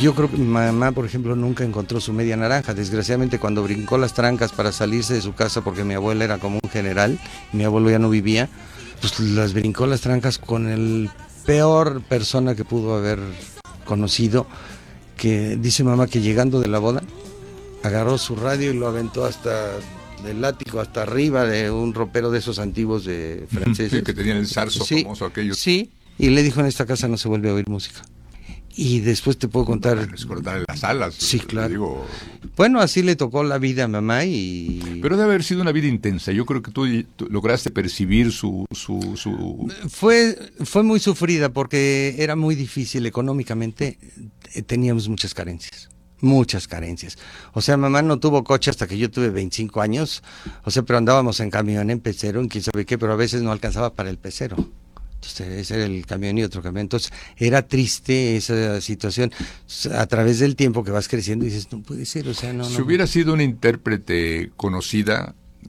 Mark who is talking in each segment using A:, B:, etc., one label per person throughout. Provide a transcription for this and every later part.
A: Yo creo que mi mamá, por ejemplo, nunca encontró su media naranja. Desgraciadamente, cuando brincó las trancas para salirse de su casa, porque mi abuela era como un general, y mi abuelo ya no vivía, pues las brincó las trancas con el peor persona que pudo haber conocido, que dice mamá que llegando de la boda, agarró su radio y lo aventó hasta del ático, hasta arriba de un ropero de esos antiguos de franceses.
B: Sí, que tenían el zarzo famoso aquellos.
A: Sí, y le dijo, en esta casa no se vuelve a oír música. Y después te puedo contar...
B: Es cortar las alas.
A: Sí, claro.
B: Digo...
A: Bueno, así le tocó la vida a mamá y...
B: Pero debe haber sido una vida intensa. Yo creo que tú lograste percibir su...
A: Fue muy sufrida porque era muy difícil económicamente. Teníamos muchas carencias. Muchas carencias. O sea, mamá no tuvo coche hasta que yo tuve 25 años. O sea, pero andábamos en camión, en pecero, en quién sabe qué, pero a veces no alcanzaba para el pecero. Entonces, ese era el camión y otro camión. Entonces, era triste esa situación. A través del tiempo que vas creciendo dices, no puede ser, o sea, no...
B: Si hubiera sido una intérprete conocida,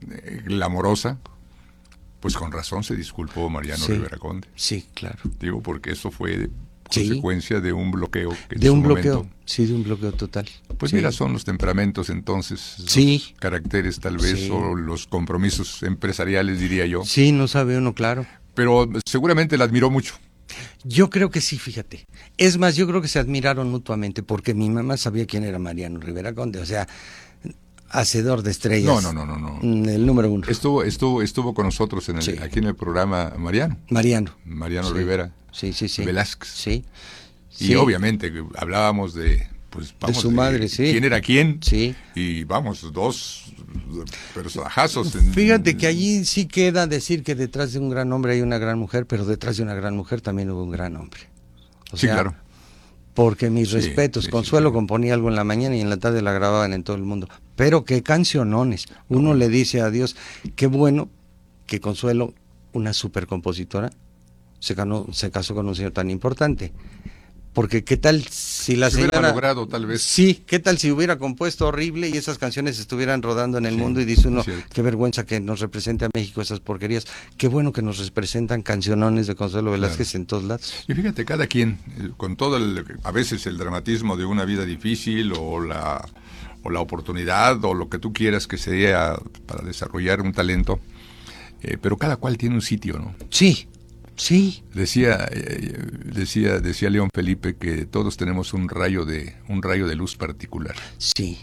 B: glamorosa, pues con razón se disculpó Mariano Rivera Conde.
A: Sí, claro.
B: Digo, porque eso fue consecuencia de un bloqueo. Que
A: de un bloqueo, sí, de un bloqueo total.
B: Pues mira, son los temperamentos entonces, los caracteres tal vez, o los compromisos empresariales, diría yo.
A: Sí, no sabe uno, claro.
B: Pero seguramente la admiró mucho.
A: Yo creo que sí, fíjate. Es más, yo creo que se admiraron mutuamente, porque mi mamá sabía quién era Mariano Rivera Conde, o sea, hacedor de estrellas.
B: No.
A: El número uno.
B: Estuvo con nosotros aquí en el programa Mariano Rivera.
A: Sí.
B: Velázquez.
A: Sí.
B: Y obviamente hablábamos de
A: su madre, sí.
B: ¿Quién era quién?
A: Sí.
B: Y vamos, dos personajazos.
A: Fíjate que allí sí queda decir que detrás de un gran hombre hay una gran mujer, pero detrás de una gran mujer también hubo un gran hombre. O sea,
B: claro.
A: Porque mis respetos, Consuelo componía algo en la mañana y en la tarde la grababan en todo el mundo. Pero qué cancionones. Uno le dice a Dios, qué bueno que Consuelo, una supercompositora, se casó con un señor tan importante. Porque qué tal si la señora...
B: hubiera logrado, tal vez.
A: Sí, qué tal si hubiera compuesto horrible y esas canciones estuvieran rodando en el mundo y dice uno, qué vergüenza que nos represente a México esas porquerías. Qué bueno que nos representan cancionones de Consuelo Velázquez en todos lados.
B: Y fíjate, cada quien, con todo a veces el dramatismo de una vida difícil o la oportunidad o lo que tú quieras que sea para desarrollar un talento, pero cada cual tiene un sitio, ¿no?
A: Sí.
B: Decía León Felipe que todos tenemos un rayo de luz particular.
A: Sí,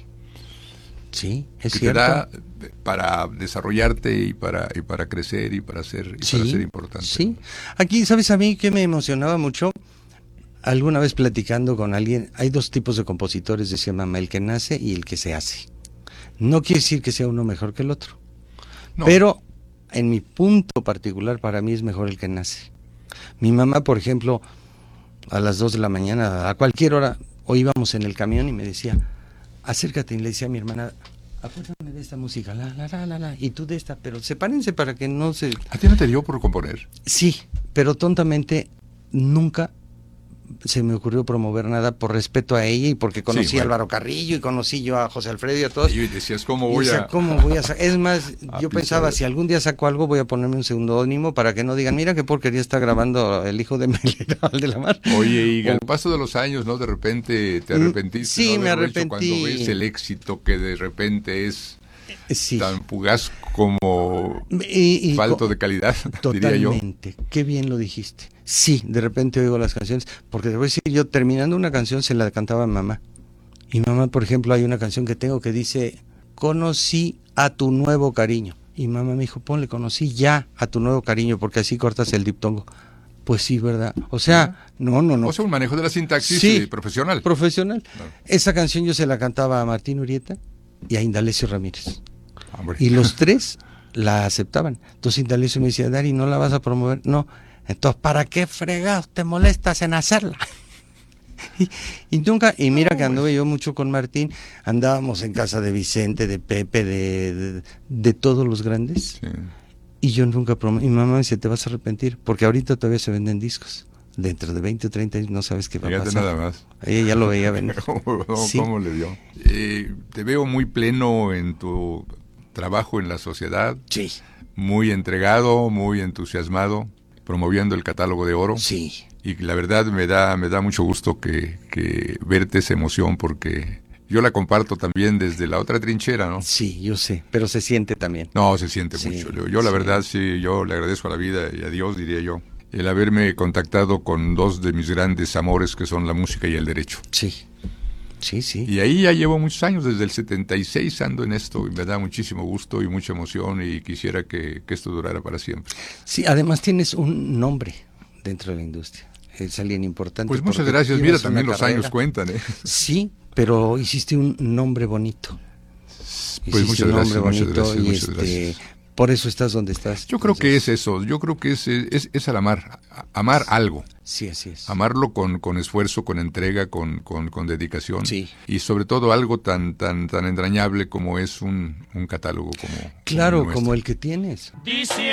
A: es
B: que
A: cierto.
B: Te da para desarrollarte y para crecer y para ser importante.
A: Sí. Aquí, ¿sabes a mí que me emocionaba mucho? Alguna vez platicando con alguien, hay dos tipos de compositores, decía mamá, el que nace y el que se hace. No quiere decir que sea uno mejor que el otro. No. Pero en mi punto particular, para mí es mejor el que nace. Mi mamá, por ejemplo, a las 2 de la mañana, a cualquier hora, o íbamos en el camión y me decía, acércate, y le decía a mi hermana, acuérdame de esta música, la, y tú de esta, pero sepárense para que no se...
B: ¿A ti no te dio por componer?
A: Sí, pero tontamente nunca se me ocurrió promover nada por respeto a ella y porque conocí a Álvaro Carrillo y conocí yo a José Alfredo y a todos.
B: Y decías, ¿cómo voy a...?
A: Es más, yo pensaba, si algún día saco algo, voy a ponerme un seudónimo para que no digan, mira qué porquería está grabando el hijo de Melera de la Mar.
B: Oye, y al paso de los años, ¿no? De repente te arrepentiste.
A: Sí, me arrepentí.
B: Cuando ves el éxito que de repente es tan fugaz como falto de calidad, diría yo.
A: Totalmente, qué bien lo dijiste. Sí, de repente oigo las canciones, porque te voy a decir, yo terminando una canción se la cantaba a mamá. Y mamá, por ejemplo, hay una canción que tengo que dice, conocí a tu nuevo cariño. Y mamá me dijo, ponle, conocí ya a tu nuevo cariño, porque así cortas el diptongo. Pues sí, ¿verdad? O sea, no.
B: O sea, un manejo de la sintaxis profesional.
A: Profesional. Claro. Esa canción yo se la cantaba a Martín Urieta y a Indalecio Ramírez. Y los tres la aceptaban. Entonces Indalecio me decía, Dari, ¿no la vas a promover? No. Entonces, ¿para qué fregados te molestas en hacerla? y nunca, y mira que anduve yo mucho con Martín, andábamos en casa de Vicente, de Pepe, de todos los grandes, y yo nunca promoví. Mi mamá me dice, te vas a arrepentir, porque ahorita todavía se venden discos. Dentro de 20 o 30 años no sabes qué va a pasar.
B: Nada más.
A: Ella ya lo veía venir.
B: ¿Cómo le dio? Te veo muy pleno en tu trabajo en la sociedad.
A: Sí.
B: Muy entregado, muy entusiasmado, promoviendo el catálogo de oro.
A: Sí.
B: Y la verdad me da mucho gusto que verte esa emoción, porque yo la comparto también desde la otra trinchera, ¿no?
A: Sí, yo sé, pero se siente también.
B: No, se siente
A: Sí,
B: mucho. Yo la verdad, sí, yo le agradezco a la vida y a Dios, diría yo, el haberme contactado con dos de mis grandes amores, que son la música y el derecho.
A: Sí, sí, sí.
B: Y ahí ya llevo muchos años, desde el 76 ando en esto, y me da muchísimo gusto y mucha emoción, y quisiera que esto durara para siempre.
A: Sí, además tienes un nombre dentro de la industria. Es alguien importante.
B: Pues muchas
A: porque
B: gracias,
A: tienes
B: mira, también
A: una
B: los
A: carrera.
B: años cuentan, ¿eh?
A: Sí, pero hiciste un nombre bonito.
B: Pues muchas gracias, muchas gracias,
A: y
B: muchas gracias.
A: por eso estás donde estás.
B: Yo creo que es eso, yo creo que es el amar algo.
A: Sí, así es.
B: Amarlo con esfuerzo, con entrega, con dedicación.
A: Sí.
B: Y sobre todo algo tan entrañable como es un catálogo como
A: Claro,
B: el nuestro.
A: como el que tienes.